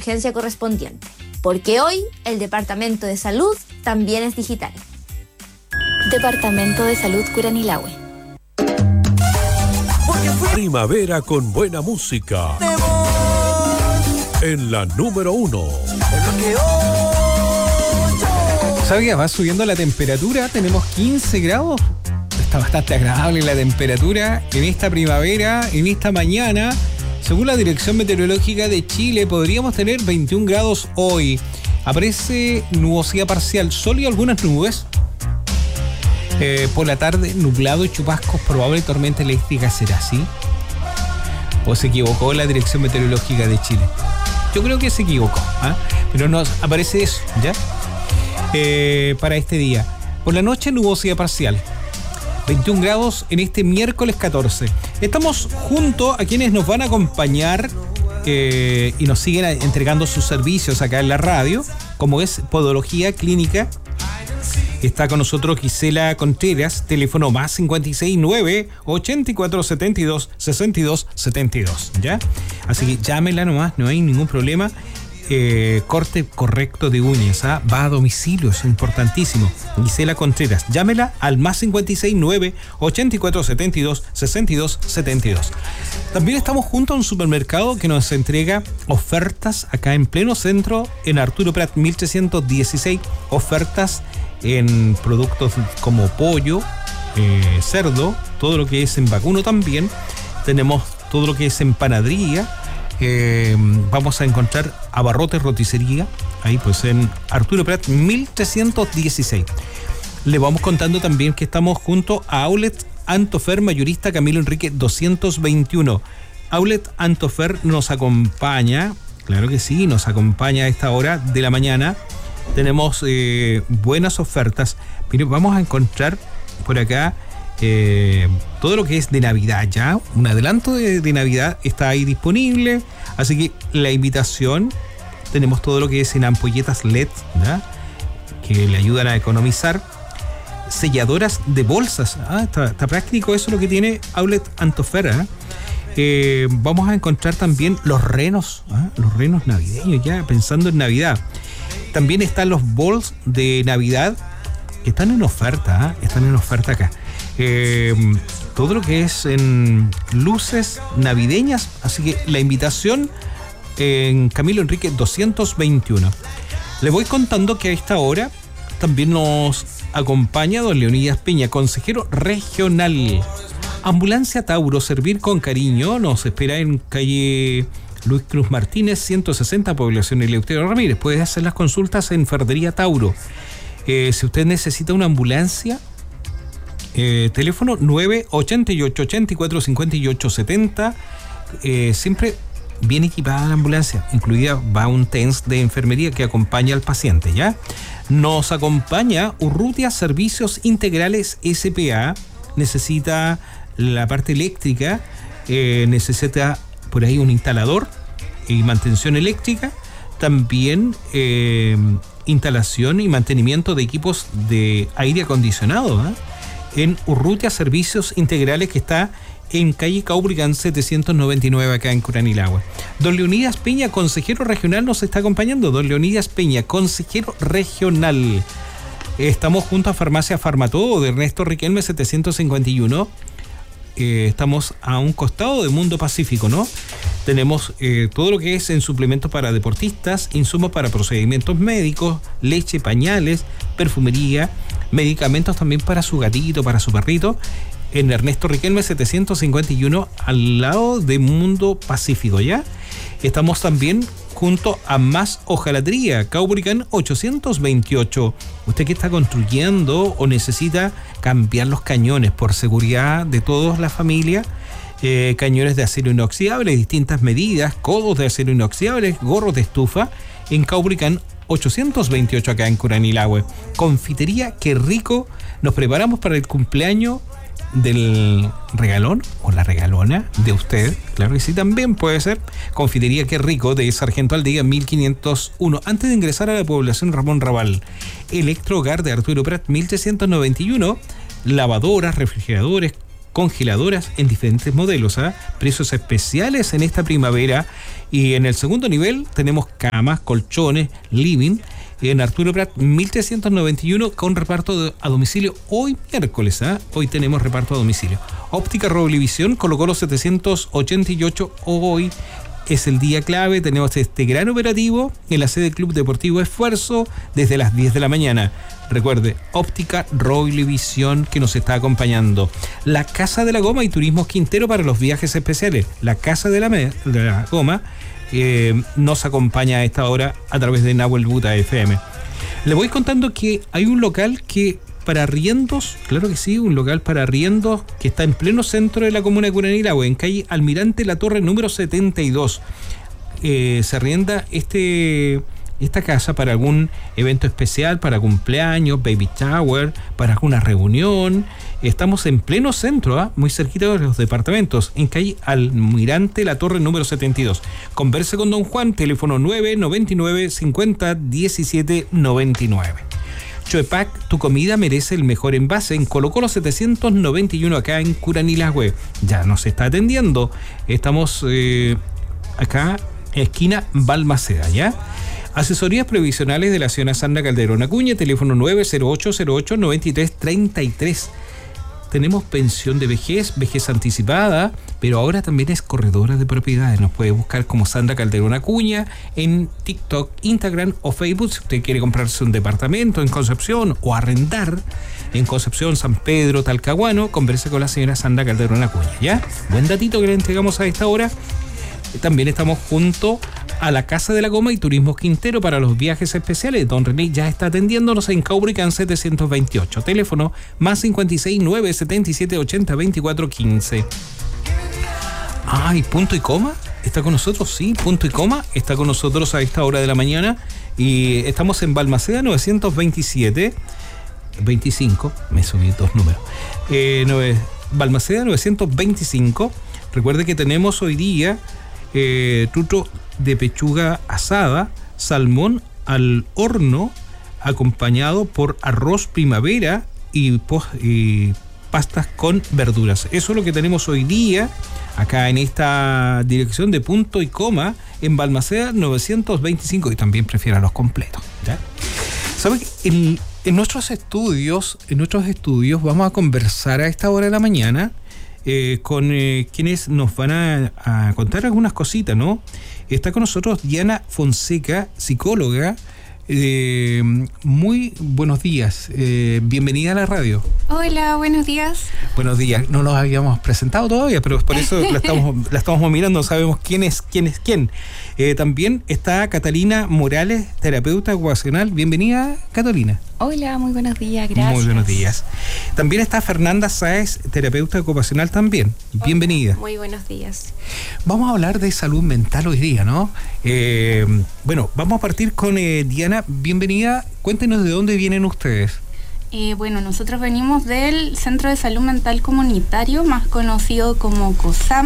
urgencia correspondiente, porque hoy el Departamento de Salud también es digital. Departamento de Salud Curanilahue. Primavera con buena música. En la número 1. ¿Sabe que va subiendo la temperatura? Tenemos 15 grados. Está bastante agradable la temperatura en esta primavera, en esta mañana. Según la Dirección Meteorológica de Chile, podríamos tener 21 grados hoy. Aparece nubosidad parcial, sol y algunas nubes. Por la tarde, nublado y chubascos, probable tormenta eléctrica. ¿Será así? ¿O se equivocó la Dirección Meteorológica de Chile? Yo creo que se equivocó, pero nos aparece eso, ¿ya? Para este día. Por la noche, nubosidad parcial. 21 grados en este miércoles 14. Estamos junto a quienes nos van a acompañar y nos siguen entregando sus servicios acá en la radio, como es Podología Clínica. Está con nosotros Gisela Contreras, teléfono más 569 8472 6272, ¿ya? Así que llámela nomás, no hay ningún problema. Corte correcto de uñas, va a domicilio, es importantísimo. Gisela Contreras, llámela al más 569 8472 6272. También estamos junto a un supermercado que nos entrega ofertas acá en pleno centro, en Arturo Prat 1316, ofertas en productos como pollo, cerdo, todo lo que es en vacuno también. Tenemos todo lo que es en panadería. Vamos a encontrar abarrotes, roticería, ahí pues en Arturo Prat 1316. Le vamos contando también que estamos junto a Outlet Antofer, mayorista Camilo Enrique 221. Outlet Antofer nos acompaña, claro que sí, nos acompaña a esta hora de la mañana. Tenemos buenas ofertas. Pero vamos a encontrar por acá todo lo que es de Navidad ya. Un adelanto de Navidad está ahí disponible. Así que la invitación, tenemos todo lo que es en ampolletas LED, ¿ya? Que le ayudan a economizar. Selladoras de bolsas. Está práctico eso lo que tiene Outlet Antofer. Vamos a encontrar también los renos navideños, ya pensando en Navidad. También están los bols de Navidad que están en oferta, están en oferta acá. Todo lo que es en luces navideñas, así que la invitación en Camilo Enrique 221. Le voy contando que a esta hora también nos acompaña don Leonidas Peña, consejero regional. Ambulancia Tauro, servir con cariño, nos espera en calle Luis Cruz Martínez 160, población Eleuterio Ramírez. Puede hacer las consultas en Ferretería Tauro. Si usted necesita una ambulancia, teléfono 988 84 58 70. Siempre bien equipada la ambulancia, incluida va un TENS de enfermería que acompaña al paciente, ¿ya? Nos acompaña Urrutia Servicios Integrales S.p.A. Necesita la parte eléctrica, necesita por ahí un instalador y mantención eléctrica, también instalación y mantenimiento de equipos de aire acondicionado, en Urrutia Servicios Integrales, que está en calle Caubrigán 799 acá en Curanilahue. Don Leonidas Peña, consejero regional, nos está acompañando. Don Leonidas Peña, consejero regional. Estamos junto a Farmacia Farmatodo de Ernesto Riquelme 751. Estamos a un costado de Mundo Pacífico, ¿no? Tenemos todo lo que es en suplementos para deportistas, insumos para procedimientos médicos, leche, pañales, perfumería, medicamentos también para su gatito, para su perrito, en Ernesto Riquelme 751, al lado de Mundo Pacífico, ¿ya? Estamos también junto a Más Hojalatería, Caubricán 828. Usted que está construyendo o necesita cambiar los cañones por seguridad de toda la familia, cañones de acero inoxidable, distintas medidas, codos de acero inoxidable, gorros de estufa, en Caubricán 828 acá en Curanilahue. Confitería Qué Rico, nos preparamos para el cumpleaños del regalón o la regalona de usted, claro que sí, también puede ser. Confitería Qué Rico de Sargento Aldea 1501, antes de ingresar a la población Ramón Raval. Electrohogar de Arturo Prat 1391, lavadoras, refrigeradores, congeladoras en diferentes modelos, precios especiales en esta primavera Y en el segundo nivel tenemos camas, colchones, living, en Arturo Prat 1391 con reparto a domicilio hoy miércoles. Hoy tenemos reparto a domicilio. Óptica Roblevisión colocó los 788 hoy. Es el día clave, tenemos este gran operativo en la sede del Club Deportivo Esfuerzo desde las 10 de la mañana. Recuerde, Óptica Roblevisión que nos está acompañando. La Casa de la Goma y Turismos Quintero para los viajes especiales. La Casa de la Goma nos acompaña a esta hora a través de Nahuel Buta FM. Le voy contando que hay un local que para arriendos, claro que sí, un local para arriendos que está en pleno centro de la comuna de Curanilahue, en calle Almirante La Torre número 72. Se arrienda esta casa para algún evento especial, para cumpleaños, baby shower, para alguna reunión. Estamos en pleno centro, muy cerquita de los departamentos, en calle Almirante La Torre número 72. Converse con don Juan, teléfono 999 50 17 99. Choepac, tu comida merece el mejor envase. En Colo Colo 791 acá en Curanilahue. Ya nos está atendiendo. Estamos acá, esquina Balmaceda, ¿ya? Asesorías previsionales de la señora Sandra Calderón Acuña, teléfono 90808-9333. Tenemos pensión de vejez anticipada, pero ahora también es corredora de propiedades. Nos puede buscar como Sandra Calderón Acuña en TikTok, Instagram o Facebook. Si usted quiere comprarse un departamento en Concepción o arrendar en Concepción, San Pedro, Talcahuano, converse con la señora Sandra Calderón Acuña, ¿ya? Buen datito que le entregamos a esta hora. También estamos junto a la Casa de la Goma y Turismos Quintero para los viajes especiales. Don René ya está atendiéndonos en Caubricán 728. Teléfono más 56 977 80 24 15. Ay, Punto y Coma está con nosotros, sí, Punto y Coma está con nosotros a esta hora de la mañana. Y estamos en Balmaceda 927. 25, me subí 2 números. Balmaceda 925. Recuerde que tenemos hoy día tuto de pechuga asada, salmón al horno, acompañado por arroz primavera y pastas con verduras. Eso es lo que tenemos hoy día acá en esta dirección de Punto y Coma en Balmaceda 925, y también prefiera los completos, ¿ya? ¿Sabe que en nuestros estudios vamos a conversar a esta hora de la mañana con quienes nos van a contar algunas cositas, ¿no? Está con nosotros Diana Fonseca, psicóloga. Muy buenos días, bienvenida a la radio. Hola, buenos días. Buenos días, no nos habíamos presentado todavía, pero por eso la estamos mirando, no sabemos quién es quién. También está Catalina Morales, terapeuta ocupacional. Bienvenida, Catalina. Hola, muy buenos días, gracias. Muy buenos días. También está Fernanda Sáez, terapeuta ocupacional también. Bienvenida. Hola, muy buenos días. Vamos a hablar de salud mental hoy día, ¿no? Bueno, vamos a partir con Diana. Bienvenida. Cuéntenos de dónde vienen ustedes. Bueno, nosotros venimos del Centro de Salud Mental Comunitario, más conocido como COSAM.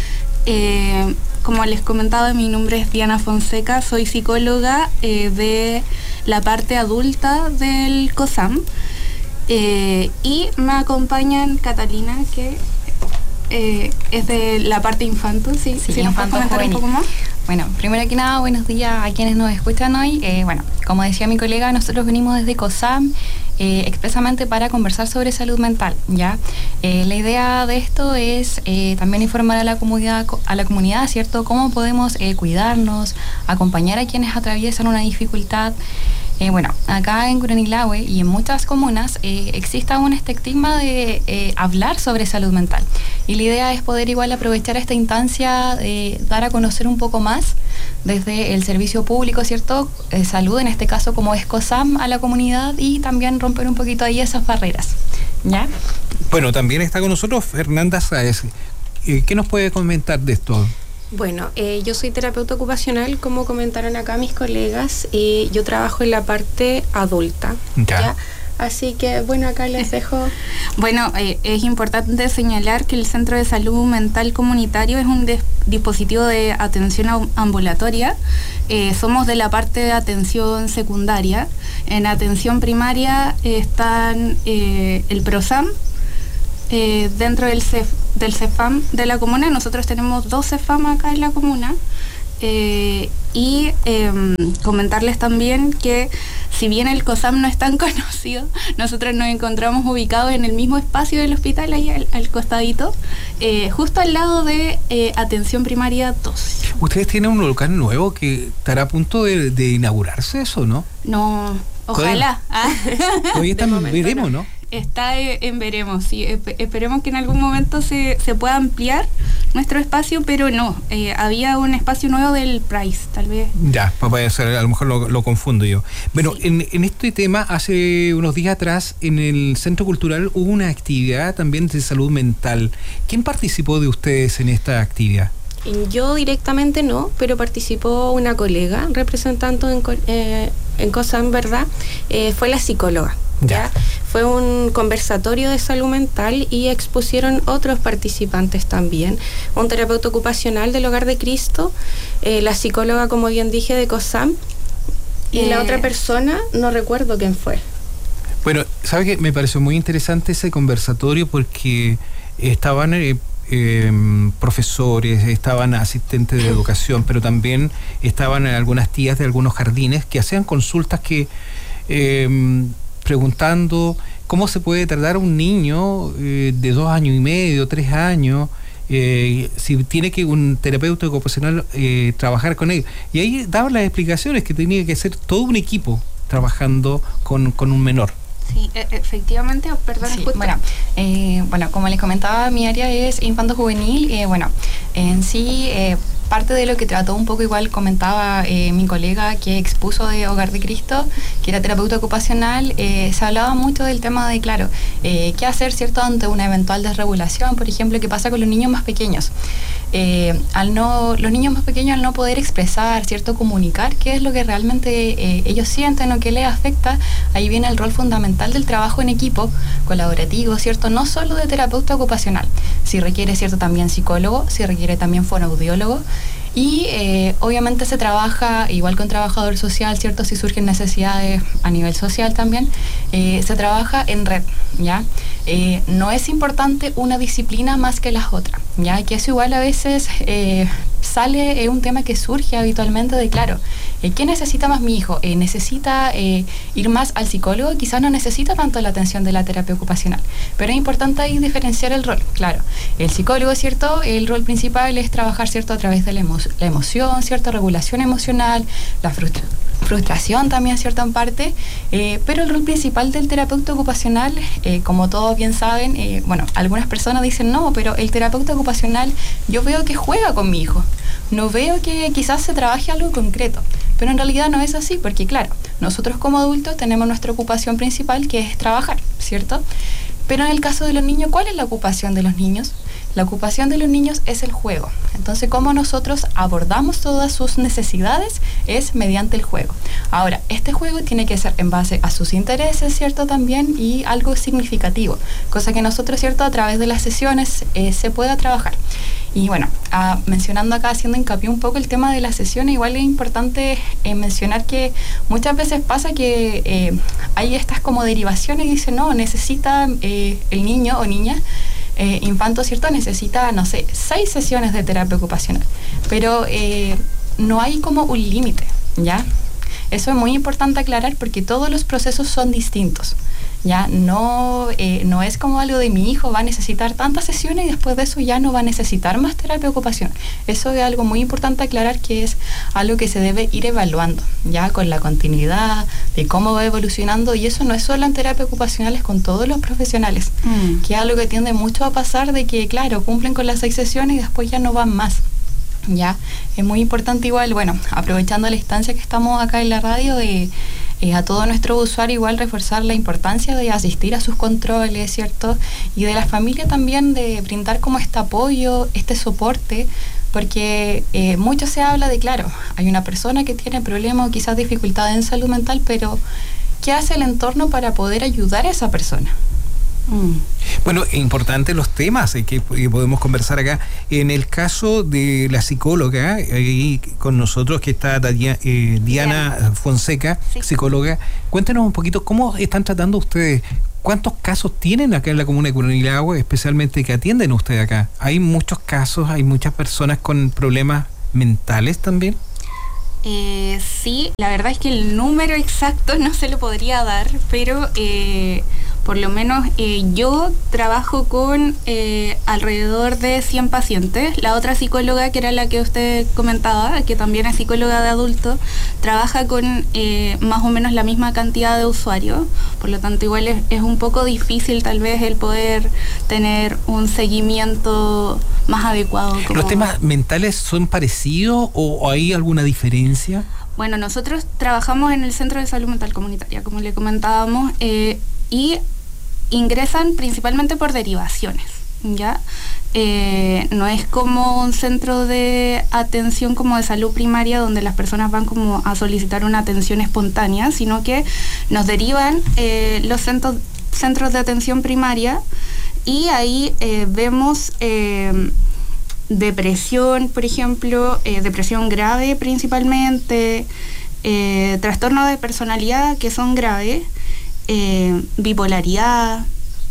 Como les comentaba, mi nombre es Diana Fonseca, soy psicóloga de la parte adulta del COSAM, y me acompañan Catalina, que es de la parte infantil. Sí, ¿nos puedes comentar un poco más? Bueno, primero que nada, buenos días a quienes nos escuchan hoy. Bueno, como decía mi colega, nosotros venimos desde COSAM expresamente para conversar sobre salud mental, ¿ya? La idea de esto es también informar a la comunidad, ¿cierto? Cómo podemos cuidarnos, acompañar a quienes atraviesan una dificultad. Bueno, acá en Curanilahue y en muchas comunas existe aún este estigma de hablar sobre salud mental. Y la idea es poder igual aprovechar esta instancia de dar a conocer un poco más desde el servicio público, ¿cierto? Salud, en este caso como es COSAM, a la comunidad, y también romper un poquito ahí esas barreras, ¿ya? Bueno, también está con nosotros Fernanda Sáez. ¿Qué nos puede comentar de esto? Bueno, yo soy terapeuta ocupacional, como comentaron acá mis colegas, y yo trabajo en la parte adulta, ¿ya? Así que, bueno, acá les dejo. Bueno, es importante señalar que el Centro de Salud Mental Comunitario es un dispositivo de atención ambulatoria. Somos de la parte de atención secundaria. En atención primaria están el PROSAM. Dentro del CEFAM de la comuna, nosotros tenemos 2 CEFAM acá en la comuna, Y comentarles también que si bien el COSAM no es tan conocido, nosotros nos encontramos ubicados en el mismo espacio del hospital, ahí al costadito, justo al lado de Atención Primaria 2. Ustedes tienen un local nuevo que estará a punto de inaugurarse, ¿eso, ¿no? No, ojalá. Hoy están, veremos, ¿no? Está en veremos, sí. Esperemos que en algún momento se pueda ampliar nuestro espacio, pero no. Había un espacio nuevo del Price, tal vez. Ya, puede ser, a lo mejor lo confundo yo. Bueno, sí. En este tema, hace unos días atrás, en el Centro Cultural hubo una actividad también de salud mental. ¿Quién participó de ustedes en esta actividad? Yo directamente no, pero participó una colega representando en COSAM, ¿verdad? Fue la psicóloga. ¿Ya? Fue un conversatorio de salud mental y expusieron otros participantes también. Un terapeuta ocupacional del Hogar de Cristo, la psicóloga, como bien dije, de COSAM, y la otra persona, no recuerdo quién fue. Bueno, ¿sabe qué? Me pareció muy interesante ese conversatorio porque estaban profesores, estaban asistentes de educación, pero también estaban algunas tías de algunos jardines que hacían consultas que preguntando cómo se puede tratar a un niño de 2 años y medio, 3 años, si tiene que un terapeuta ocupacional trabajar con él. Y ahí daban las explicaciones que tenía que ser todo un equipo trabajando con un menor. Sí, efectivamente, perdón. Sí, bueno, como les comentaba, mi área es infanto-juvenil. En sí, parte de lo que trató un poco, igual comentaba mi colega que expuso de Hogar de Cristo, que era terapeuta ocupacional, se hablaba mucho del tema de, qué hacer, ¿cierto?, ante una eventual desregulación, por ejemplo, qué pasa con los niños más pequeños. Los niños más pequeños, al no poder expresar, ¿cierto?, comunicar qué es lo que realmente ellos sienten o qué les afecta, ahí viene el rol fundamental del trabajo en equipo, colaborativo, ¿cierto?, no solo de terapeuta ocupacional, si requiere, ¿cierto?, también psicólogo, si requiere también fonoaudiólogo. Y obviamente se trabaja igual con trabajador social, ¿cierto? Si surgen necesidades a nivel social también, se trabaja en red, ¿ya? No es importante una disciplina más que las otras, ¿ya? Que eso igual a veces sale un tema que surge habitualmente de, ¿qué necesita más mi hijo? ¿Necesita ir más al psicólogo? Quizás no necesita tanto la atención de la terapia ocupacional, pero es importante ahí diferenciar el rol. El psicólogo, ¿cierto? El rol principal es trabajar, ¿cierto?, a través de la emoción, ¿cierto?, regulación emocional, la frustración también, ¿cierto?, en parte, pero el rol principal del terapeuta ocupacional, como todos bien saben, algunas personas dicen, no, pero el terapeuta ocupacional yo veo que juega con mi hijo, no veo que quizás se trabaje algo concreto, pero en realidad no es así, porque nosotros como adultos tenemos nuestra ocupación principal, que es trabajar, ¿cierto? Pero en el caso de los niños, ¿cuál es la ocupación de los niños? La ocupación de los niños es el juego. Entonces, cómo nosotros abordamos todas sus necesidades es mediante el juego. Ahora, este juego tiene que ser en base a sus intereses, ¿cierto?, también, y algo significativo, cosa que nosotros, ¿cierto?, a través de las sesiones se pueda trabajar. Y mencionando acá, haciendo hincapié un poco el tema de la sesión, igual es importante mencionar que muchas veces pasa que hay estas como derivaciones y dicen, no, necesita el niño o niña, infanto, ¿cierto?, necesita, 6 sesiones de terapia ocupacional, pero no hay como un límite, ¿ya? Eso es muy importante aclarar porque todos los procesos son distintos. Ya no es como algo de mi hijo va a necesitar tantas sesiones y después de eso ya no va a necesitar más terapia ocupacional. Eso es algo muy importante aclarar, que es algo que se debe ir evaluando ya con la continuidad de cómo va evolucionando, y eso no es solo en terapia ocupacional, es con todos los profesionales, que es algo que tiende mucho a pasar, de que cumplen con las 6 sesiones y después ya no van más. Ya es muy importante igual, aprovechando la instancia que estamos acá en la radio, a todo nuestro usuario igual reforzar la importancia de asistir a sus controles, ¿cierto? Y de la familia también, de brindar como este apoyo, este soporte, porque mucho se habla de, hay una persona que tiene problemas o quizás dificultades en salud mental, pero ¿qué hace el entorno para poder ayudar a esa persona? Bueno, importante los temas que podemos conversar acá. En el caso de la psicóloga, ahí con nosotros que está Diana Fonseca, sí, psicóloga, cuéntenos un poquito cómo están tratando ustedes, cuántos casos tienen acá en la comuna de Curanilagua, especialmente que atienden ustedes acá. Hay muchos casos, hay muchas personas con problemas mentales también? Sí, la verdad es que el número exacto no se lo podría dar, pero por lo menos yo trabajo con alrededor de 100 pacientes. La otra psicóloga, que era la que usted comentaba, que también es psicóloga de adultos, trabaja con más o menos la misma cantidad de usuarios. Por lo tanto, igual es un poco difícil tal vez el poder tener un seguimiento más adecuado. ¿Los temas mentales son parecidos o hay alguna diferencia? Bueno, nosotros trabajamos en el Centro de Salud Mental Comunitaria, como le comentábamos, y ingresan principalmente por derivaciones, ¿ya? No es como un centro de atención como de salud primaria donde las personas van como a solicitar una atención espontánea, sino que nos derivan los centros de atención primaria y ahí vemos depresión, por ejemplo, depresión grave principalmente, trastornos de personalidad que son graves, bipolaridad.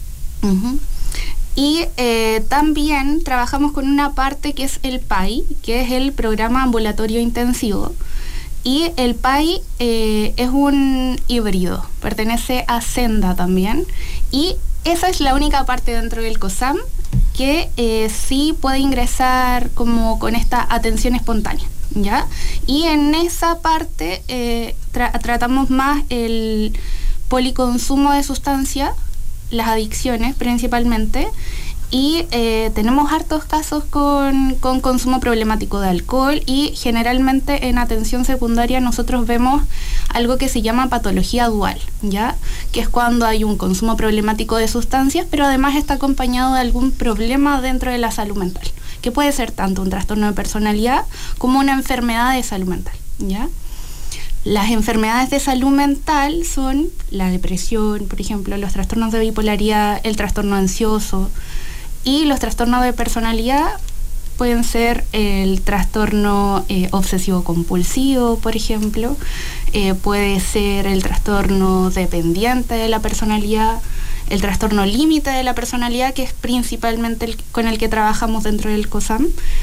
Y también trabajamos con una parte que es el PAI, que es el programa ambulatorio intensivo. Y el PAI es un híbrido, pertenece a Senda también. Y esa es la única parte dentro del COSAM que sí puede ingresar como con esta atención espontánea, ¿ya? Y en esa parte tratamos más el policonsumo de sustancias, las adicciones principalmente, y tenemos hartos casos con consumo problemático de alcohol, y generalmente en atención secundaria nosotros vemos algo que se llama patología dual, ¿ya? Que es cuando hay un consumo problemático de sustancias, pero además está acompañado de algún problema dentro de la salud mental, que puede ser tanto un trastorno de personalidad como una enfermedad de salud mental, ¿ya? Las enfermedades de salud mental son la depresión, por ejemplo, los trastornos de bipolaridad, el trastorno ansioso, y los trastornos de personalidad pueden ser el trastorno obsesivo-compulsivo, por ejemplo, puede ser el trastorno dependiente de la personalidad, el trastorno límite de la personalidad, que es principalmente con el que trabajamos dentro del COSAM.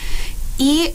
Y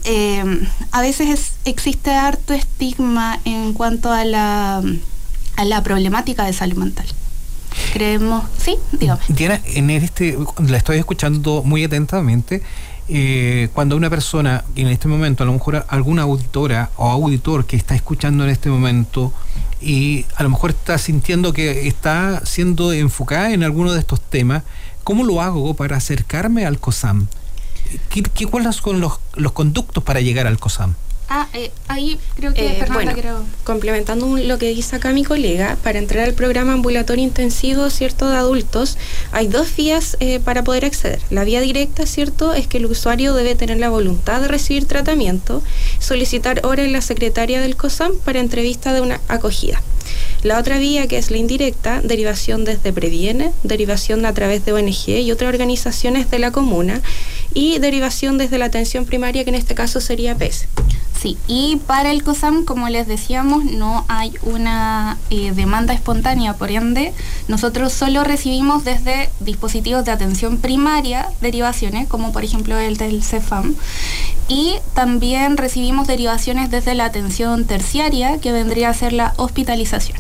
a veces existe harto estigma en cuanto a la problemática de salud mental. Creemos, sí, dígame. Diana, la estoy escuchando muy atentamente. Cuando una persona, en este momento, a lo mejor alguna auditora o auditor que está escuchando en este momento y a lo mejor está sintiendo que está siendo enfocada en alguno de estos temas, ¿cómo lo hago para acercarme al COSAM? ¿Cuáles son los conductos para llegar al COSAM? Ahí creo que Fernanda, complementando lo que dice acá mi colega, para entrar al programa ambulatorio intensivo, ¿cierto?, de adultos, hay 2 vías para poder acceder. La vía directa, ¿cierto?, es que el usuario debe tener la voluntad de recibir tratamiento, solicitar hora en la secretaria del COSAM para entrevista de una acogida. La otra vía, que es la indirecta, derivación desde Previene, derivación a través de ONG y otras organizaciones de la comuna, y derivación desde la atención primaria, que en este caso sería PES. Sí, y para el COSAM, como les decíamos, no hay una demanda espontánea, por ende, nosotros solo recibimos desde dispositivos de atención primaria derivaciones, como por ejemplo el del CEFAM, y también recibimos derivaciones desde la atención terciaria, que vendría a ser la hospitalización.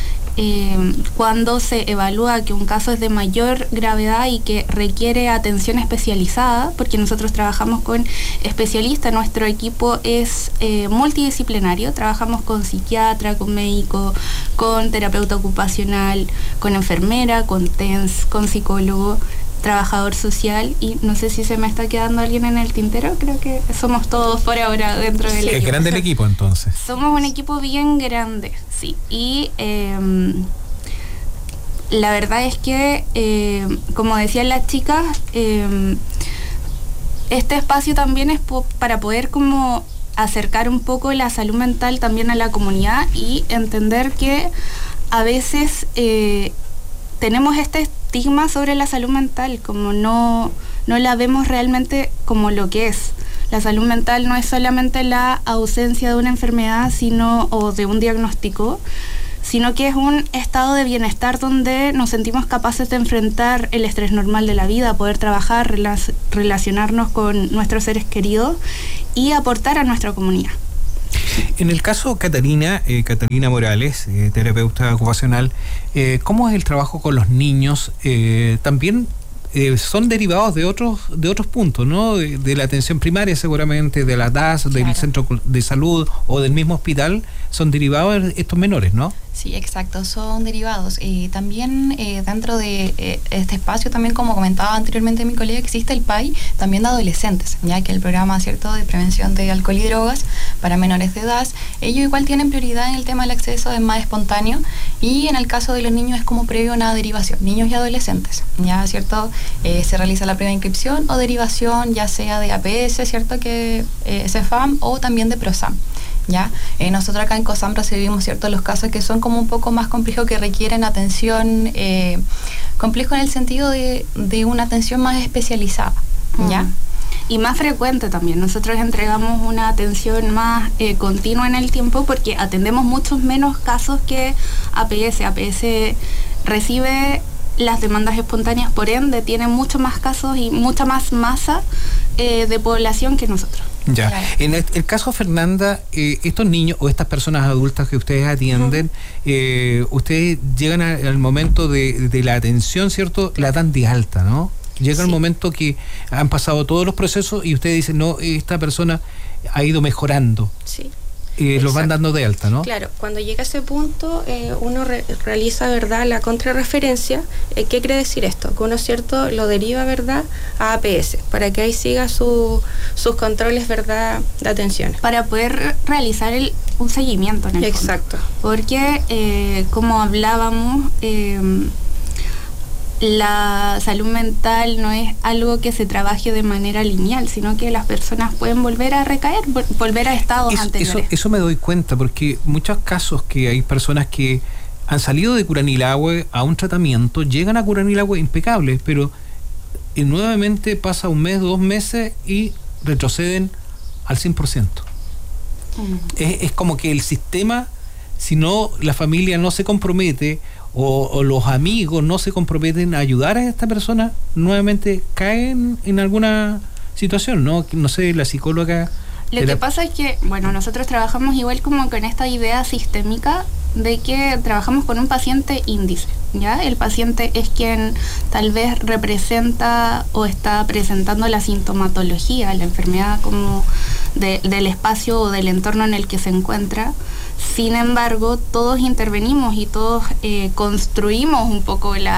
Cuando se evalúa que un caso es de mayor gravedad y que requiere atención especializada, porque nosotros trabajamos con especialistas, nuestro equipo es multidisciplinario, trabajamos con psiquiatra, con médico, con terapeuta ocupacional, con enfermera, con TENS, con psicólogo, trabajador social, y no sé si se me está quedando alguien en el tintero. Creo que somos todos por ahora dentro del equipo. Es grande el equipo, entonces. Somos un equipo bien grande, sí. Y la verdad es que, como decían las chicas, este espacio también es para poder como acercar un poco la salud mental también a la comunidad y entender que a veces tenemos este estigma sobre la salud mental, como no la vemos realmente como lo que es. La salud mental no es solamente la ausencia de una enfermedad o de un diagnóstico, sino que es un estado de bienestar donde nos sentimos capaces de enfrentar el estrés normal de la vida, poder trabajar, relacionarnos con nuestros seres queridos y aportar a nuestra comunidad. En el caso Catalina Morales, terapeuta ocupacional, ¿cómo es el trabajo con los niños? También son derivados de otros puntos, ¿no? De la atención primaria seguramente, de la DAS, del centro de salud o del mismo hospital, son derivados estos menores, ¿no? Sí, exacto, son derivados. También dentro de este espacio, también como comentaba anteriormente mi colega, existe el PAI también de adolescentes, ya que el programa, ¿cierto?, de prevención de alcohol y drogas para menores de edad, ellos igual tienen prioridad en el tema del acceso, es más espontáneo, y en el caso de los niños es como previo a una derivación, niños y adolescentes, ya, ¿cierto? Se realiza la previa inscripción o derivación, ya sea de APS, ¿cierto?, que CEFAM, o también de PROSAM. ¿Ya? Nosotros acá en COSAM recibimos, ¿cierto?, los casos que son como un poco más complejos, que requieren atención, complejo en el sentido de una atención más especializada, ¿ya? Y más frecuente también. Nosotros entregamos una atención más continua en el tiempo, porque atendemos muchos menos casos que APS. APS recibe las demandas espontáneas, por ende tiene muchos más casos y mucha más masa de población que nosotros. Ya. Claro. En el caso, Fernanda, estos niños o estas personas adultas que ustedes atienden, ustedes llegan al momento de la atención, ¿cierto? La dan de alta, ¿no? Llega el momento que han pasado todos los procesos y ustedes dicen, no, esta persona ha ido mejorando. Sí. Los van dando de alta, ¿no? Claro, cuando llega a ese punto, uno realiza, ¿verdad?, la contrarreferencia. ¿Qué quiere decir esto? Que uno, ¿cierto?, lo deriva, ¿verdad?, a APS, para que ahí siga sus controles, ¿verdad?, de atención. Para poder realizar un seguimiento en el Exacto. fondo. Porque, como hablábamos, la salud mental no es algo que se trabaje de manera lineal, sino que las personas pueden volver a recaer, volver a estados anteriores. Eso me doy cuenta, porque muchos casos que hay personas que han salido de Curanilahue a un tratamiento, llegan a Curanilahue impecables, pero nuevamente pasa un mes, 2 meses y retroceden al 100%. Es como que el sistema, si no, la familia no se compromete o los amigos no se comprometen a ayudar a esta persona, nuevamente caen en alguna situación, ¿no? No sé, la psicóloga... Lo que pasa es que, bueno, nosotros trabajamos igual como con esta idea sistémica de que trabajamos con un paciente índice, ¿ya? El paciente es quien tal vez representa o está presentando la sintomatología, la enfermedad como del espacio o del entorno en el que se encuentra. Sin embargo, todos intervenimos y todos construimos un poco el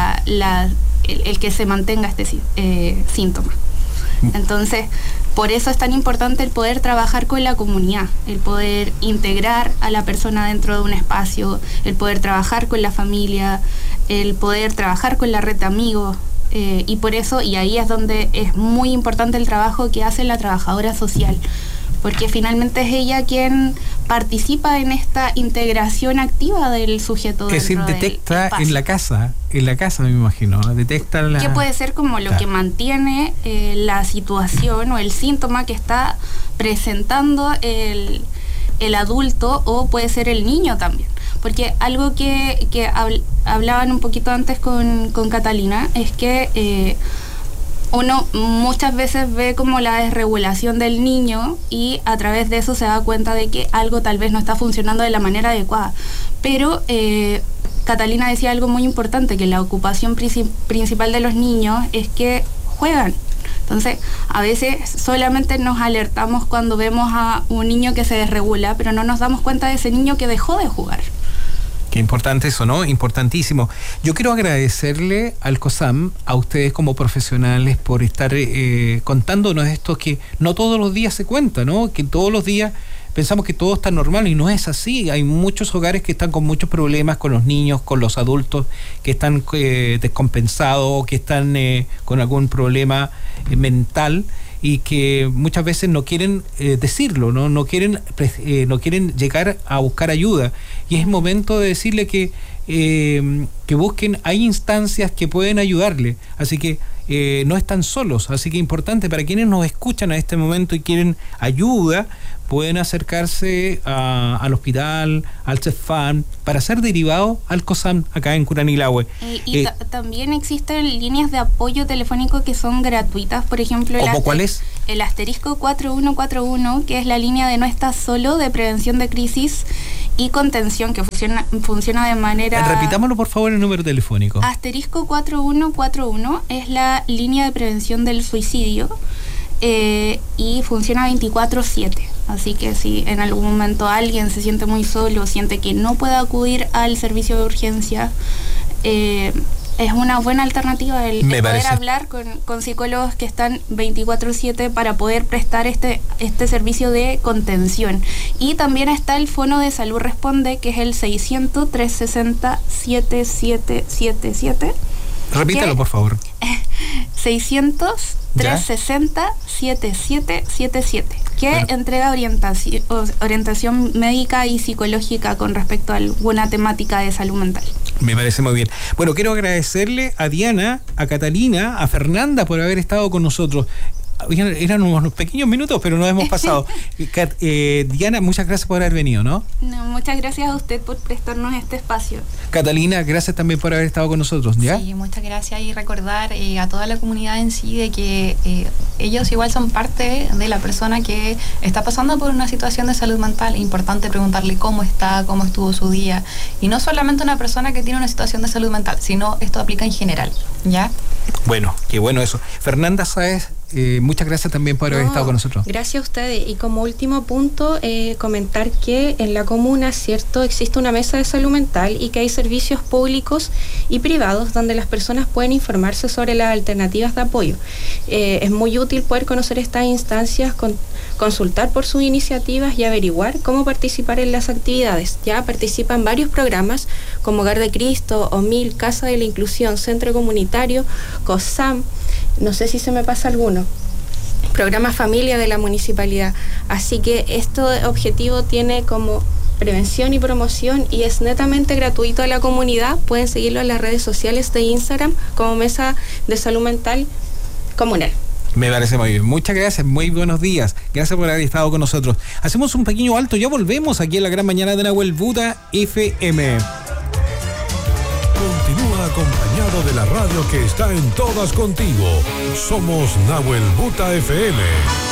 que se mantenga este síntoma. Entonces, por eso es tan importante el poder trabajar con la comunidad, el poder integrar a la persona dentro de un espacio, el poder trabajar con la familia, el poder trabajar con la red de amigos. Y por eso, y ahí es donde es muy importante el trabajo que hace la trabajadora social, porque finalmente es ella quien participa en esta integración activa del sujeto. Es decir, detecta en la casa me imagino, detecta que puede ser como lo que mantiene la situación o el síntoma que está presentando el adulto, o puede ser el niño también. Porque algo que hablaban un poquito antes con Catalina es que uno muchas veces ve como la desregulación del niño y a través de eso se da cuenta de que algo tal vez no está funcionando de la manera adecuada. Pero Catalina decía algo muy importante, que la ocupación principal de los niños es que juegan. Entonces, a veces solamente nos alertamos cuando vemos a un niño que se desregula, pero no nos damos cuenta de ese niño que dejó de jugar. Qué importante eso, ¿no? Importantísimo. Yo quiero agradecerle al COSAM, a ustedes como profesionales, por estar contándonos esto que no todos los días se cuenta, ¿no? Que todos los días pensamos que todo está normal y no es así. Hay muchos hogares que están con muchos problemas, con los niños, con los adultos, que están descompensados, que están con algún problema mental, y que muchas veces no quieren decirlo, no quieren llegar a buscar ayuda, y es momento de decirle que busquen. Hay instancias que pueden ayudarle, así que no están solos. Así que importante para quienes nos escuchan a este momento y quieren ayuda, pueden acercarse al hospital, al CEFAM, para ser derivados al COSAM acá en Curanilahue. También existen líneas de apoyo telefónico que son gratuitas, por ejemplo... ¿Cómo cuál es? El asterisco 4141, que es la línea de No Estás Solo, de prevención de crisis y contención, que funciona de manera... Repitámoslo, por favor, el número telefónico. Asterisco 4141 es la línea de prevención del suicidio y funciona 24/7. Así que si en algún momento alguien se siente muy solo, siente que no puede acudir al servicio de urgencia, es una buena alternativa el poder hablar con psicólogos que están 24/7 para poder prestar este servicio de contención. Y también está el Fono de Salud Responde, que es el 600-360-7777. Repítalo, por favor. 600-360-7777, que entrega orientación médica y psicológica con respecto a alguna temática de salud mental. Me parece muy bien. Bueno, quiero agradecerle a Diana, a Catalina, a Fernanda por haber estado con nosotros. Eran unos pequeños minutos, pero nos hemos pasado. Diana, muchas gracias por haber venido, ¿no? Muchas gracias a usted por prestarnos este espacio. Catalina, gracias también por haber estado con nosotros, ¿ya? Sí, muchas gracias, y recordar a toda la comunidad en sí de que ellos igual son parte de la persona que está pasando por una situación de salud mental. Es importante preguntarle cómo está, cómo estuvo su día, y no solamente una persona que tiene una situación de salud mental, sino esto aplica en general, ¿ya? Bueno, qué bueno eso. Fernanda Sáez, muchas gracias también por haber estado con nosotros. Gracias a ustedes. Y como último punto, comentar que en la comuna, cierto, existe una mesa de salud mental y que hay servicios públicos y privados donde las personas pueden informarse sobre las alternativas de apoyo. Es muy útil poder conocer estas instancias, consultar por sus iniciativas y averiguar cómo participar en las actividades. Ya participan varios programas como Hogar de Cristo, OMIL, Casa de la Inclusión, Centro Comunitario, COSAM, no sé si se me pasa alguno, programa Familia de la Municipalidad. Así que este objetivo tiene como prevención y promoción y es netamente gratuito a la comunidad. Pueden seguirlo en las redes sociales de Instagram como Mesa de Salud Mental Comunal. Me parece muy bien. Muchas gracias, muy buenos días. Gracias por haber estado con nosotros. Hacemos un pequeño alto, ya volvemos aquí en la gran mañana de Nahuel Buta FM. Continúa acompañado de la radio que está en todas contigo. Somos Nahuel Buta FM.